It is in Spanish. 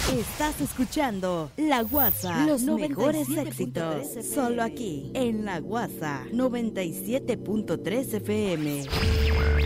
Estás escuchando La Guasa, los mejores éxitos, solo aquí, en La Guasa 97.3 FM.